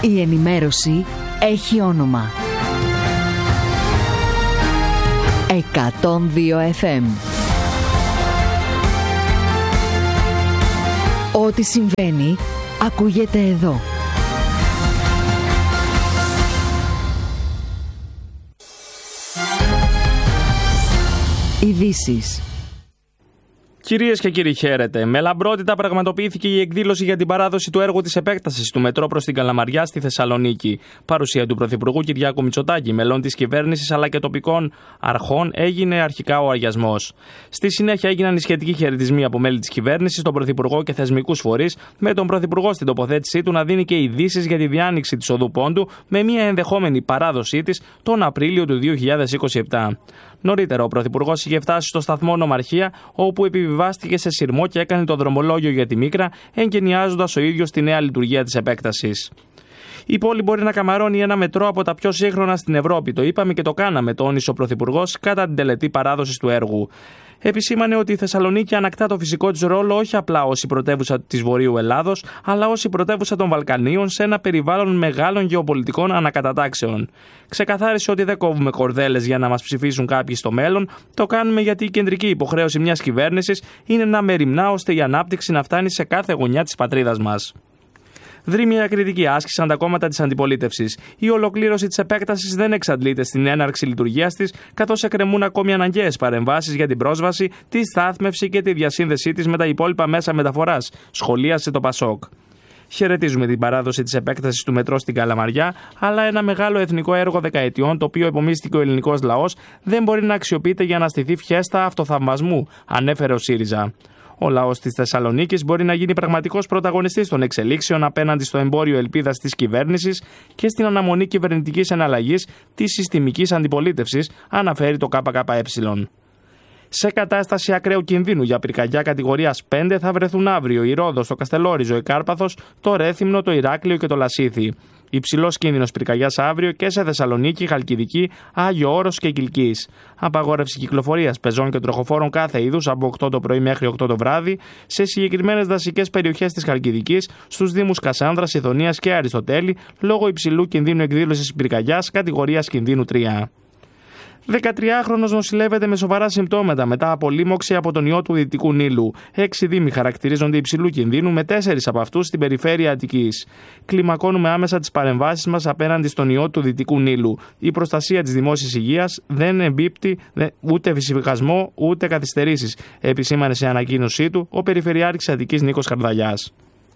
Η ενημέρωση έχει όνομα. 102 FM. Ό,τι συμβαίνει, ακούγεται εδώ. Ειδήσεις. Κυρίες και κύριοι, χαίρετε. Με λαμπρότητα πραγματοποιήθηκε η εκδήλωση για την παράδοση του έργου της επέκτασης του μετρό προς την Καλαμαριά στη Θεσσαλονίκη. Παρουσία του Πρωθυπουργού Κυριάκου Μητσοτάκη, μελών της κυβέρνησης αλλά και τοπικών αρχών, έγινε αρχικά ο αγιασμός. Στη συνέχεια έγιναν οι σχετικοί χαιρετισμοί από μέλη της κυβέρνησης, τον Πρωθυπουργό και θεσμικούς φορείς, με τον Πρωθυπουργό στην τοποθέτησή του να δίνει και ειδήσεις για τη διάνοιξη της οδού Πόντου, με μια ενδεχόμενη παράδοσή της τον Απρίλιο του 2027. Νωρίτερα, ο Πρωθυπουργός είχε φτάσει στο σταθμό Νομαρχία, όπου επιβιβάστηκε σε σειρμό και έκανε το δρομολόγιο για τη Μίκρα, εγκαινιάζοντας ο ίδιος τη νέα λειτουργία της επέκτασης. Η πόλη μπορεί να καμαρώνει ένα μετρό από τα πιο σύγχρονα στην Ευρώπη. Το είπαμε και το κάναμε, τόνισε ο Πρωθυπουργός κατά την τελετή παράδοση του έργου. Επισήμανε ότι η Θεσσαλονίκη ανακτά το φυσικό της ρόλο όχι απλά ως η πρωτεύουσα της Βορείου Ελλάδος, αλλά ως η πρωτεύουσα των Βαλκανίων σε ένα περιβάλλον μεγάλων γεωπολιτικών ανακατατάξεων. Ξεκαθάρισε ότι δεν κόβουμε κορδέλες για να μας ψηφίσουν κάποιοι στο μέλλον, το κάνουμε γιατί η κεντρική υποχρέωση μιας κυβέρνησης είναι να μεριμνά ώστε η ανάπτυξη να φτάνει σε κάθε γωνιά της πατρίδας μας. Δρύμια κριτική άσκησαν τα κόμματα της αντιπολίτευσης. Η ολοκλήρωση της επέκτασης δεν εξαντλείται στην έναρξη λειτουργίας της, καθώς εκκρεμούν ακόμη αναγκαίες παρεμβάσεις για την πρόσβαση, τη στάθμευση και τη διασύνδεσή της με τα υπόλοιπα μέσα μεταφοράς, σχολίασε το Πασόκ. Χαιρετίζουμε την παράδοση της επέκτασης του μετρό στην Καλαμαριά, αλλά ένα μεγάλο εθνικό έργο δεκαετιών, το οποίο επομίστηκε ο ελληνικός λαός, δεν μπορεί να αξιοποιείται για να στηθεί φιέστα αυτοθαυμασμού, ανέφερε ο ΣΥΡΙΖΑ. Ο λαός της Θεσσαλονίκης μπορεί να γίνει πραγματικός πρωταγωνιστής των εξελίξεων απέναντι στο εμπόριο ελπίδας της κυβέρνησης και στην αναμονή κυβερνητικής εναλλαγής της συστημικής αντιπολίτευσης, αναφέρει το ΚΚΕ. Σε κατάσταση ακραίου κινδύνου για πυρκαγιά κατηγορίας 5 θα βρεθούν αύριο η Ρόδος, το Καστελόριζο, η Κάρπαθος, το Ρέθυμνο, το Ηράκλειο και το Λασίθι. Υψηλός κίνδυνος πυρκαγιάς αύριο και σε Θεσσαλονίκη, Χαλκιδική, Άγιο Όρος και Κιλκής. Απαγόρευση κυκλοφορίας πεζών και τροχοφόρων κάθε είδους από 8 το πρωί μέχρι 8 το βράδυ σε συγκεκριμένες δασικές περιοχές της Χαλκιδικής, στους δήμους Κασάνδρας, Ιδονίας και Αριστοτέλη, λόγω υψηλού κινδύνου εκδήλωσης πυρκαγιάς κατηγορίας κινδύνου 3. 13χρονος νοσηλεύεται με σοβαρά συμπτώματα μετά από λίμωξη από τον ιό του Δυτικού Νείλου. 6 δήμοι χαρακτηρίζονται υψηλού κινδύνου, με 4 από αυτούς στην περιφέρεια Αττικής. Κλιμακώνουμε άμεσα τις παρεμβάσεις μας απέναντι στον ιό του Δυτικού Νείλου. Η προστασία της δημόσιας υγείας δεν εμπίπτει ούτε φυσικασμό ούτε καθυστερήσεις, επισήμανε σε ανακοίνωσή του ο Περιφερειάρχης Αττικής Νίκος Καρδαλιάς.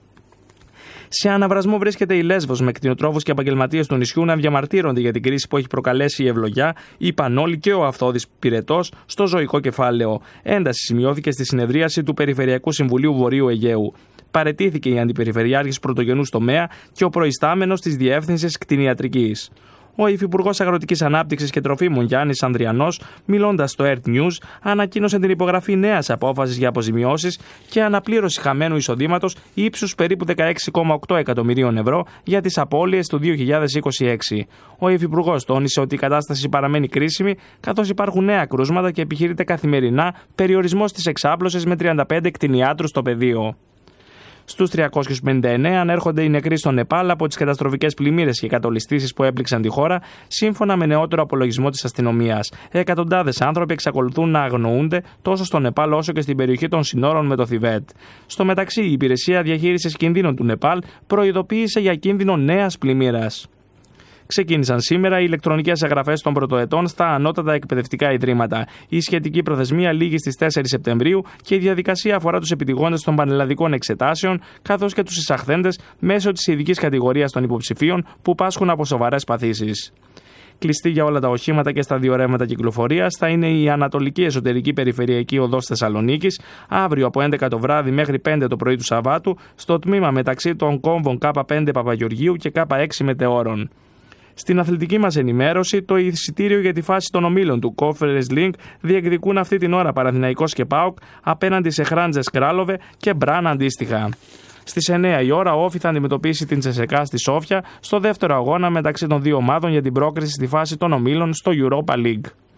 Σε αναβρασμό βρίσκεται η Λέσβος, με κτηνοτρόφους και επαγγελματίες του νησιού να διαμαρτύρονται για την κρίση που έχει προκαλέσει η ευλογιά, η Πανόλη και ο Αυθώδης Πυρετός στο ζωικό κεφάλαιο. Ένταση σημειώθηκε στη συνεδρίαση του Περιφερειακού Συμβουλίου Βορείου Αιγαίου. Παραιτήθηκε η Αντιπεριφερειάρχης Πρωτογενούς Τομέα και ο προϊστάμενος της Διεύθυνσης Κτηνιατρικής. Ο Υφυπουργός Αγροτικής Ανάπτυξης και Τροφίμων Γιάννης Ανδριανός, μιλώντας στο Earth News, ανακοίνωσε την υπογραφή νέας απόφασης για αποζημιώσεις και αναπλήρωση χαμένου εισοδήματος ύψους περίπου 16,8 εκατομμυρίων ευρώ για τις απώλειες του 2026. Ο Υφυπουργός τόνισε ότι η κατάσταση παραμένει κρίσιμη, καθώς υπάρχουν νέα κρούσματα και επιχειρείται καθημερινά περιορισμός της εξάπλωσης με 35 κτηνιάτρους στο πεδίο. Στους 359 ανέρχονται οι νεκροί στο Νεπάλ από τις καταστροφικές πλημμύρες και κατολιστήσεις που έπληξαν τη χώρα, σύμφωνα με νεότερο απολογισμό της αστυνομίας. Εκατοντάδες άνθρωποι εξακολουθούν να αγνοούνται τόσο στο Νεπάλ όσο και στην περιοχή των συνόρων με το Θιβέτ. Στο μεταξύ, η Υπηρεσία Διαχείρισης Κινδύνων του Νεπάλ προειδοποίησε για κίνδυνο νέας πλημμύρας. Ξεκίνησαν σήμερα οι ηλεκτρονικές εγγραφές των πρωτοετών στα ανώτατα εκπαιδευτικά ιδρύματα. Η σχετική προθεσμία λήγει στις 4 Σεπτεμβρίου και η διαδικασία αφορά τους επιτυγόντες των πανελλαδικών εξετάσεων, καθώς και τους εισαχθέντες μέσω της ειδικής κατηγορίας των υποψηφίων που πάσχουν από σοβαρές παθήσεις. Κλειστή για όλα τα οχήματα και στα δύο ρεύματα κυκλοφορίας θα είναι η Ανατολική Εσωτερική Περιφερειακή Οδός Θεσσαλονίκης, αύριο από 11 το βράδυ μέχρι 5 το πρωί του Σαββάτου, στο τμήμα μεταξύ των κόμβων K5 Παπαγεωργίου και K6 Μετεώρων. Στην αθλητική μας ενημέρωση, το εισιτήριο για τη φάση των ομίλων του Conference League διεκδικούν αυτή την ώρα Παναθηναϊκός και ΠΑΟΚ απέναντι σε Χράντζες Κράλοβε και Μπραν αντίστοιχα. Στις 9 η ώρα, ο Όφι θα αντιμετωπίσει την Τσεσεκά στη Σόφια στο δεύτερο αγώνα μεταξύ των δύο ομάδων για την πρόκριση στη φάση των ομίλων στο Europa League.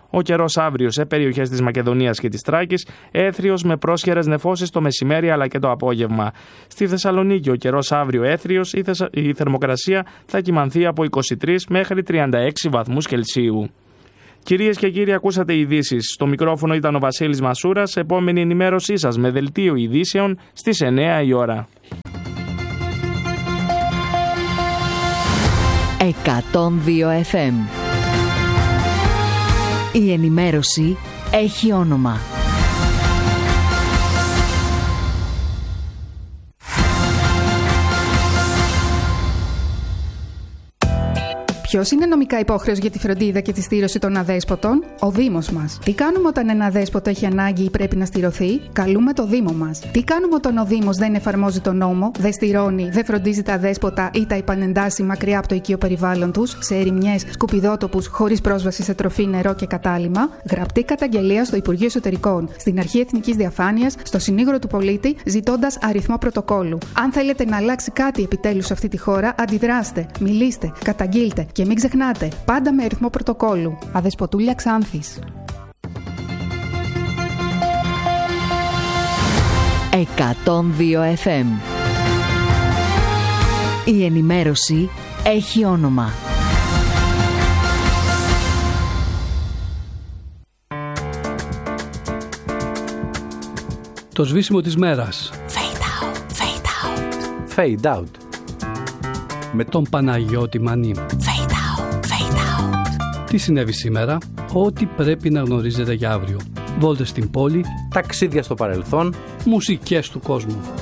Ο καιρός αύριο σε περιοχές της Μακεδονίας και της Τράκης, έθριος με πρόσχερες νεφώσεις το μεσημέρι αλλά και το απόγευμα. Στη Θεσσαλονίκη ο καιρός αύριο έθριος, η θερμοκρασία θα κυμανθεί από 23 μέχρι 36 βαθμούς Κελσίου. Κυρίες και κύριοι, ακούσατε ειδήσεις. Στο μικρόφωνο ήταν ο Βασίλης Μασούρας. Επόμενη ενημέρωσή σας με δελτίο ειδήσεων στις 9 η ώρα. 102 FM. Η ενημέρωση έχει όνομα. Ποιος είναι νομικά υπόχρεος για τη φροντίδα και τη στήρωση των αδέσποτων? Ο Δήμος μας. Τι κάνουμε όταν ένα αδέσποτο έχει ανάγκη ή πρέπει να στηρωθεί? Καλούμε το Δήμο μας. Τι κάνουμε όταν ο Δήμος δεν εφαρμόζει τον νόμο, δεν στηρώνει, δεν φροντίζει τα αδέσποτα ή τα επανεντάσσει μακριά από το οικείο περιβάλλον τους, σε ερημιές, σκουπιδότοπους, χωρίς πρόσβαση σε τροφή, νερό και κατάλυμμα? Γραπτή καταγγελία στο Υπουργείο Εσωτερικών, στην Αρχή Εθνικής Διαφάνειας, στο Συνήγορο του Πολίτη, ζητώντας αριθμό πρωτοκόλου. Αν θέλετε να αλλάξει κάτι επιτέλους σε αυτή τη χώρα, αντιδράστε, μιλήστε, καταγγείλτε. Και μην ξεχνάτε, πάντα με αριθμό πρωτοκόλου. Αδεσποτούλια Ξάνθης. 102 FM. Η ενημέρωση έχει όνομα. Το σβήσιμο της μέρας. Fade out, fade out. Fade out. Με τον Παναγιώτη Μανή. Fade out, fade out. Τι συνέβη σήμερα? Ό,τι πρέπει να γνωρίζετε για αύριο. Βόλτες στην πόλη. Ταξίδια στο παρελθόν. Μουσικές του κόσμου.